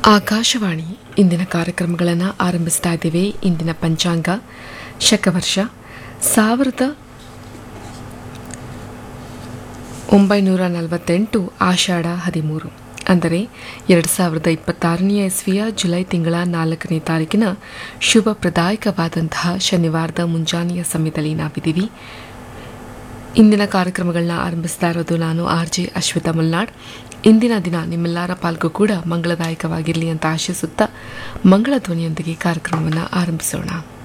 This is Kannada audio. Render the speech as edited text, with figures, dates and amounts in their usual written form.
ಆಕಾಶವಾಣಿ ಇಂದಿನ ಕಾರ್ಯಕ್ರಮಗಳನ್ನು ಆರಂಭಿಸ್ತಾ ಇದ್ದೇವೆ. ಇಂದಿನ ಪಂಚಾಂಗ ಶಕವರ್ಷ 1948 ಆಷಾಢ 13 ಅಂದರೆ 2026 ಇಸ್ವಿಯ ಜುಲೈ ತಿಂಗಳ 4ನೇ ತಾರೀಕಿನ ಶುಭ ಪ್ರದಾಯಕವಾದಂತಹ ಶನಿವಾರದ ಮುಂಜಾನೆಯ ಸಮಯದಲ್ಲಿ ನಾವಿದ್ದೀವಿ. ಇಂದಿನ ಕಾರ್ಯಕ್ರಮಗಳನ್ನ ಆರಂಭಿಸ್ತಾ ಇರೋದು ನಾನು RJ ಅಶ್ವಿತಾ ಮುಲ್ನಾಡ್. ಇಂದಿನ ದಿನ ನಿಮ್ಮೆಲ್ಲರ ಪಾಲ್ಗೂ ಕೂಡ ಮಂಗಳದಾಯಕವಾಗಿರಲಿ ಅಂತ ಆಶಿಸುತ್ತಾ ಮಂಗಳ ಧ್ವನಿಯೊಂದಿಗೆ ಕಾರ್ಯಕ್ರಮವನ್ನು ಆರಂಭಿಸೋಣ.